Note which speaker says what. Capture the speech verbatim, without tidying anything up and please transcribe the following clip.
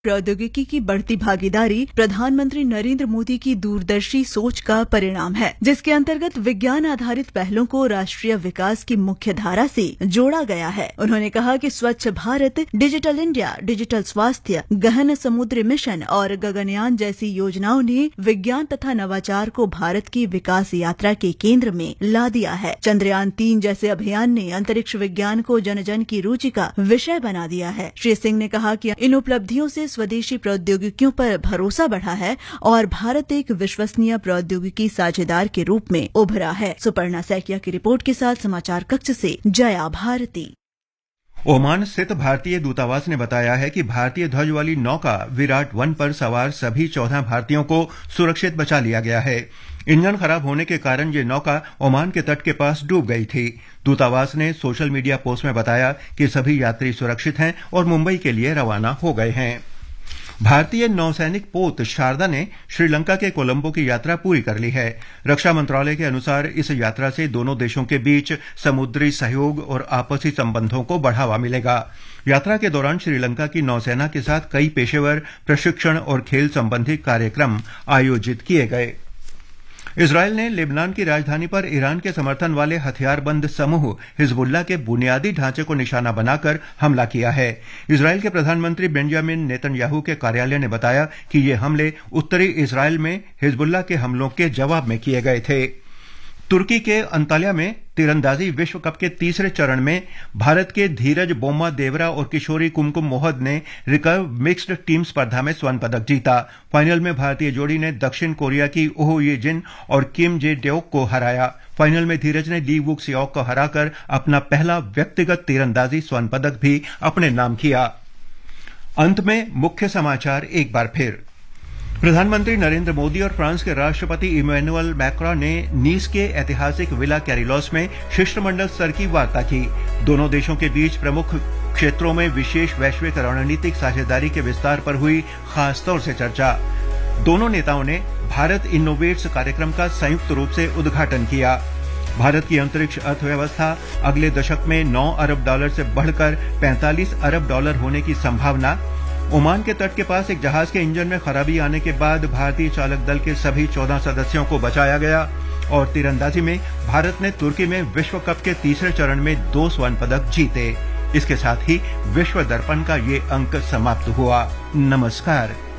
Speaker 1: प्रौद्योगिकी की बढ़ती भागीदारी प्रधानमंत्री नरेंद्र मोदी की दूरदर्शी सोच का परिणाम है, जिसके अंतर्गत विज्ञान आधारित पहलों को राष्ट्रीय विकास की मुख्य धारा से जोड़ा गया है। उन्होंने कहा कि स्वच्छ भारत, डिजिटल इंडिया, डिजिटल स्वास्थ्य, गहन समुद्री मिशन और गगनयान जैसी योजनाओं ने विज्ञान तथा नवाचार को भारत की विकास यात्रा के केंद्र में ला दिया है। चंद्रयान तीन जैसे अभियान ने अंतरिक्ष विज्ञान को जन जन की रुचि का विषय बना दिया है। श्री सिंह ने कहा कि इन उपलब्धियों से स्वदेशी प्रौद्योगिकियों पर भरोसा बढ़ा है और भारत एक विश्वसनीय प्रौद्योगिकी साझेदार के रूप में उभरा है। सुपर्णा सैकिया की रिपोर्ट के साथ समाचार कक्ष से जया भारती।
Speaker 2: ओमान स्थित भारतीय दूतावास ने बताया है कि भारतीय ध्वज वाली नौका विराट वन पर सवार सभी चौदह भारतीयों को सुरक्षित बचा लिया गया है। इंजन खराब होने के कारण ये नौका ओमान के तट के पास डूब गई थी। दूतावास ने सोशल मीडिया पोस्ट में बताया कि सभी यात्री सुरक्षित हैं और मुंबई के लिए रवाना हो गए हैं। भारतीय नौसैनिक पोत शारदा ने श्रीलंका के कोलंबो की यात्रा पूरी कर ली है। रक्षा मंत्रालय के अनुसार इस यात्रा से दोनों देशों के बीच समुद्री सहयोग और आपसी संबंधों को बढ़ावा मिलेगा। यात्रा के दौरान श्रीलंका की नौसेना के साथ कई पेशेवर प्रशिक्षण और खेल संबंधी कार्यक्रम आयोजित किए गए। इजरायल ने लेबनान की राजधानी पर ईरान के समर्थन वाले हथियारबंद समूह हिजबुल्लाह के बुनियादी ढांचे को निशाना बनाकर हमला किया है। इजरायल के प्रधानमंत्री बेंजामिन नेतन्याहू के कार्यालय ने बताया कि ये हमले उत्तरी इजरायल में हिजबुल्लाह के हमलों के जवाब में किए गए थे। तुर्की के अंताल्या में तीरंदाजी विश्व कप के तीसरे चरण में भारत के धीरज बोम्मा देवरा और किशोरी कुमकुम मोहद ने रिकर्व मिक्स्ड टीम स्पर्धा में स्वर्ण पदक जीता। फाइनल में भारतीय जोड़ी ने दक्षिण कोरिया की ओह ये जिन और किम जे डेओक को हराया। फाइनल में धीरज ने ली वुक सियोक को हराकर अपना पहला व्यक्तिगत तीरंदाजी स्वर्ण पदक भी अपने नाम किया। अंत में मुख्य समाचार एक बार फिर। प्रधानमंत्री नरेंद्र मोदी और फ्रांस के राष्ट्रपति इमैनुअल मैक्रों ने नीस के ऐतिहासिक विला कैरिलोस में शिष्टमंडल स्तर की वार्ता की। दोनों देशों के बीच प्रमुख क्षेत्रों में विशेष वैश्विक रणनीतिक साझेदारी के विस्तार पर हुई खास तौर से चर्चा। दोनों नेताओं ने भारत इनोवेट्स कार्यक्रम का संयुक्त रूप से उद्घाटन किया। भारत की अंतरिक्ष अर्थव्यवस्था अगले दशक में नौ अरब डॉलर से बढ़कर पैंतालीस अरब डॉलर होने की संभावना। ओमान के तट के पास एक जहाज के इंजन में खराबी आने के बाद भारतीय चालक दल के सभी चौदह सदस्यों को बचाया गया। और तीरंदाजी में भारत ने तुर्की में विश्व कप के तीसरे चरण में दो स्वर्ण पदक जीते। इसके साथ ही विश्व दर्पण का ये अंक समाप्त हुआ। नमस्कार।